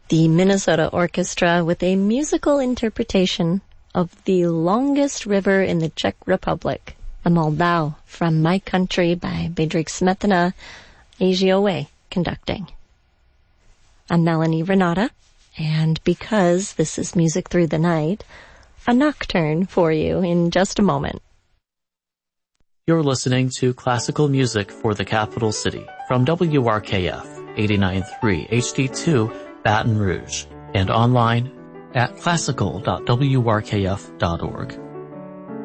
The Minnesota Orchestra with a musical interpretation of The Longest River in the Czech Republic, the Moldau from My Country by Bedřich Smetana, AGOA conducting. I'm Melanie Renata, and because this is Music Through the Night, a nocturne for you in just a moment. You're listening to classical music for the capital city from WRKF 89.3 HD2 Baton Rouge and online at classical.wrkf.org.